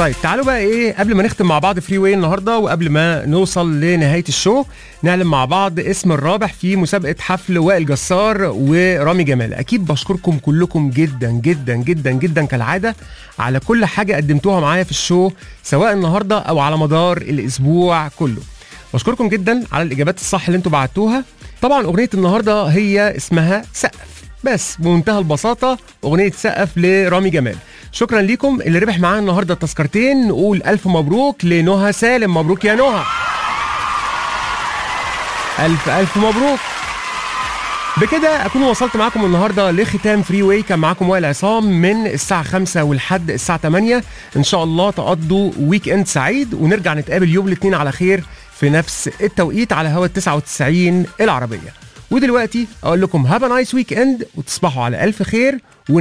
طيب تعالوا بقى ايه قبل ما نختم مع بعض فري واي النهارده، وقبل ما نوصل لنهايه الشو، نعلم مع بعض اسم الرابح في مسابقه حفل وائل جسار ورامي جمال. اكيد بشكركم كلكم جدا جدا جدا جدا كالعاده على كل حاجه قدمتوها معايا في الشو، سواء النهارده او على مدار الاسبوع كله. بشكركم جدا على الاجابات الصح اللي انتوا بعتوها. طبعا اغنيه النهارده هي اسمها سقف، بس بمنتهى البساطه اغنيه سقف لرامي جمال. شكرا ليكم. اللي ربح معانا النهارده تذكرتين، نقول الف مبروك لنهى سالم. مبروك يا نهى، الف مبروك. بكده اكون وصلت معاكم النهارده لختام فري واي. كان معاكم وائل عصام من الساعه 5 ولحد الساعه 8. ان شاء الله تقضوا ويك اند سعيد، ونرجع نتقابل يوم الاثنين على خير في نفس التوقيت على هوا 99 العربيه. ودلوقتي اقول لكم هاف ا نايس ويك اند، وتصبحوا على الف خير.